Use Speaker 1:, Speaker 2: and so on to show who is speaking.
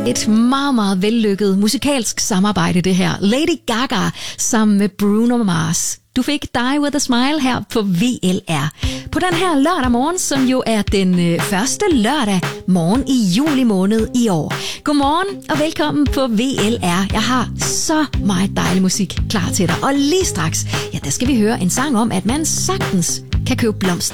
Speaker 1: Et meget, meget vellykket musikalsk samarbejde, det her. Lady Gaga sammen med Bruno Mars. Du fik Die With A Smile her på VLR. På den her lørdag morgen, som jo er den første lørdag morgen i juli måned i år. Godmorgen og velkommen på VLR. Jeg har så meget dejlig musik klar til dig. Og lige straks, ja, der skal vi høre en sang om, at man sagtens kan købe blomster